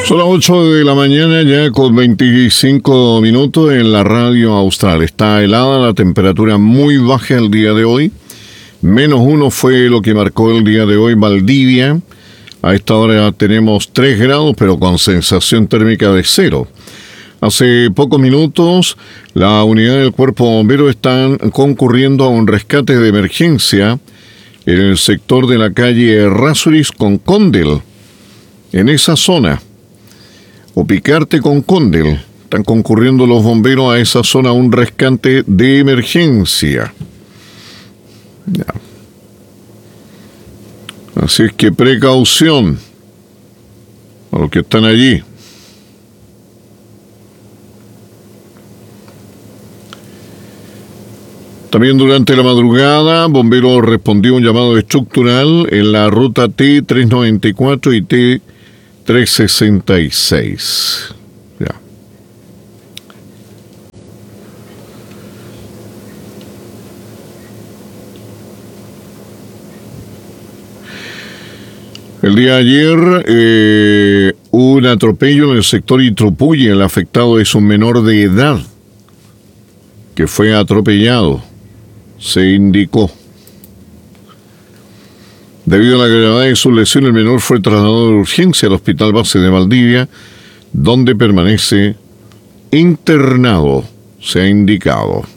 Son las 8 de la mañana ya con 25 minutos en la radio austral. Está helada, la temperatura muy baja el día de hoy. -1 fue lo que marcó el día de hoy Valdivia. A esta hora tenemos 3 grados, pero con sensación térmica de 0. Hace pocos minutos, la unidad del Cuerpo Bombero están concurriendo a un rescate de emergencia en el sector de la calle Errázuriz con Condel. En esa zona, o Picarte con Condel, están concurriendo los bomberos a esa zona, un rescate de emergencia. Ya. Así es que precaución a los que están allí. También durante la madrugada, bomberos respondió a un llamado estructural en la ruta T394 y T366. Ya. El día de ayer hubo un atropello en el sector Itrupuy. El afectado es un menor de edad que fue atropellado, se indicó. Debido a la gravedad de su lesión, el menor fue trasladado de urgencia al Hospital Base de Valdivia, donde permanece internado, se ha indicado.